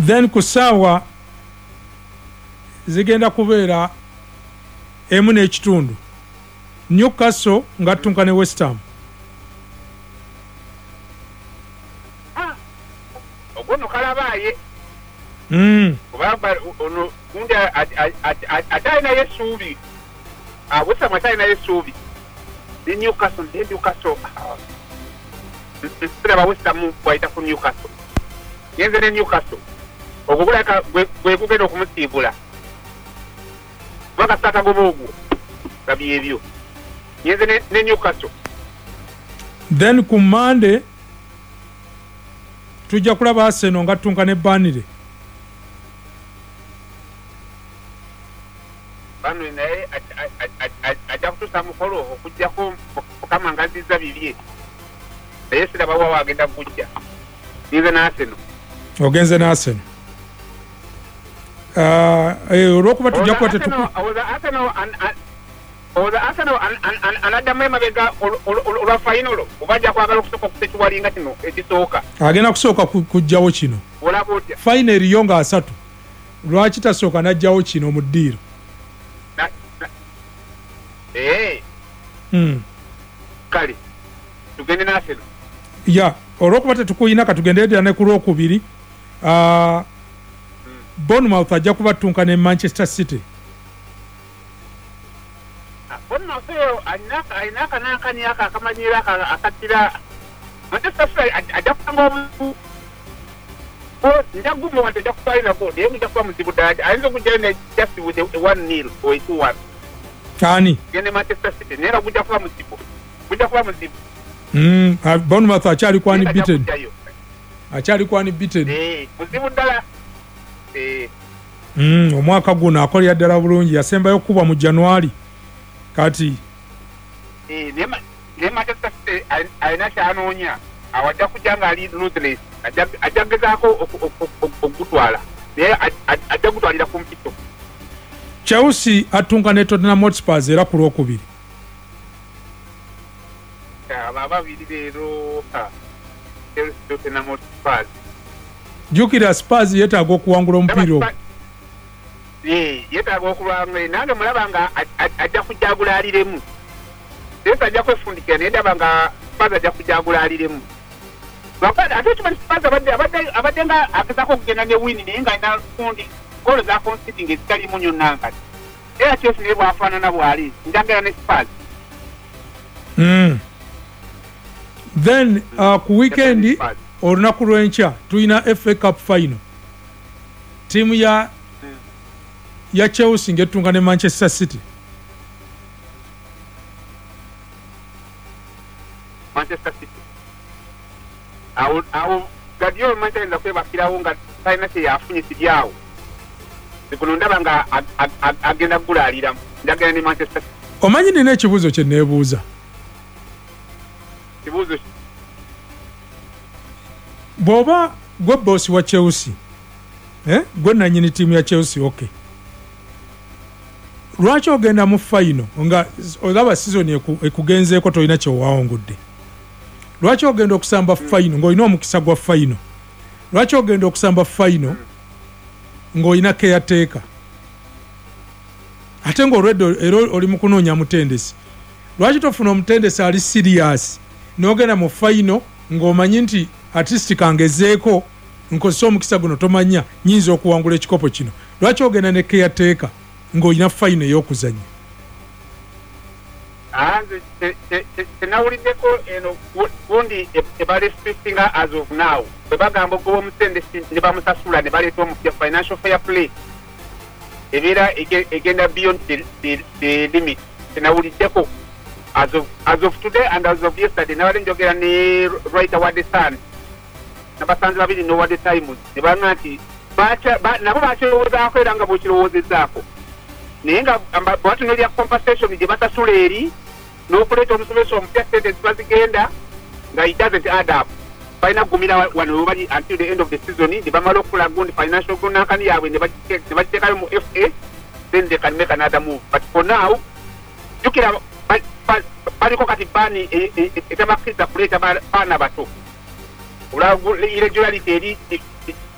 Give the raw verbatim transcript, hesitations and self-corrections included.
then kusawa zigenda kubeera emu n'ekitundu Newcastle ngatunka ne West Ham. Ah, ogono kalabaye. Mm. Kubaba ono kunda ataina yesubi. Ah, West Ham ataina yesubi. Ni Newcastle, ni Newcastle. Sira ba West Ham baita ku Newcastle. Yenze ne Newcastle. Okugula ka gwe kugenda okumusibula. Baka sata gobogu. Kabi ebyo. Yenze ne, ne Newcastle. Then ku Monday tujja kulaba Arsenal nga tunka ne Burnley. Bano naye ajja kutuusa mukolo okujjako kama ngaziza bibye. Naye siraba wa wagenda kujja. Yenze na Arsenal. Ogenze na Arsenal. Uh, eh, olwokuba tujja kuba tetuku Arsenal oza Arsenal anadda mwema bega olwa final obajja kwagala okusooka okutekiwalinga kino ekisooka agenda kusooka kujjawo kino olaba otya final yo nga asatu lwaki tasooka najjawo kino mu ddiiro eh mm. kale tugende na Arsenal ya olwokuba tetukuyina katugenderedera ne ku lwokubiri uh, Bournemouth ajja kubatunka ne Manchester City. Bournemouth anaka anaka naka nyaka akamanyira akatira Manchester City ajja kutanga obu oh ndagumo wante ajja kutwalira ko de ngija kwa muzibu dada ainzo kujene just with a one nil or two one kani gene Manchester City nera kujja kwa muzibu kujja kwa muzibu mm Bournemouth achali kwani beaten achali kwani beaten eh muzibu dala eh mm omwaka guno akolya ddala bulungi yasembayo kuba mu January kati eh nema nema Manchester City aina chanoonya awajja kujanga ali ruthless ajja gezaako okutwala naye ajja kutwalira ku mpito. Chelsea atunka ne Tottenham Hotspur era ku lwokubiri. Baba biri leero Chelsea Tottenham Hotspur jukira Spurs yetaaga okuwangula omupiira eh yetaaga okuwangula nange mulaba nga ajja kujagula aliremu Chelsea ajja kwefundikira naye ndaba nga Spurs ajja kujagula aliremu wakati ate chuma Spurs abadde abadde abadde nga akizako okugenda ne win naye nga ina fundi goal za conceding ezitali munyo nanga era Chelsea ne bwafaanana bwali njagala ne Spurs. mm. Then uh, ku weekend olunaku lw'enkya tulina F A Cup final tiimu ya mm. ya Chelsea ng'etunga ne Manchester City. Manchester City awo awo Guardiola Manchester kwebakirawo nga talina kye yafunye kiryawo kuno ndaba nga agenda kugulaaliramu njagala ne Manchester City. Omanyi nina ekibuuzo kye neebuuza. Kibuuzo ki? Bw'oba gwe boss wa Chelsea eh gwe nannyini tiimu ya Chelsea okay lwaki ogenda mu final nga olaba season ekugenzeeko tolina kyowawangudde lwaki ogenda okusamba final ng'olina omukisa gwa final lwaki ogenda okusamba final ng'olina caretaker ate ng'olwedde era oli mu kunoonya mutendesi lwaki tofuna omutendesi ali serious n'ogenda mu final ng'omanyi nti at least kangezeeko nkozesa omukisa guno tomanya nyinza okuwangula ekikopo kino lwaki ogenda ne caretaker ng'olina final ey'okuzanya. anze tenawuliddeko eno gundi ebali restrictinga as of now bwe bagamba ogoba omutendesi ne bamusasula ne baleeta omupya financial fair play ebeera egenda beyond the, the, the limit tenawuliddeko as of, as of today and as of yesterday nabali njogera ne writer wa the Sun nabasanze babiri no wa the Times ne banga nti nabo bakirowoozaako era nga bwekirowoozezaako naye nga bwatuno compensation gye basasula eri n'okuleeta omusomesa omupya sente zibazigenda nga it doesn't add up balina kugumira wano webali until the end of the season ne bamala okufula gundi financial gunankani yaabwe ne bagiteekayo mu F A then they can make another move but for now jukira baliko kati bani etabakkiriza kuleeta baana bato olwa irregularity eri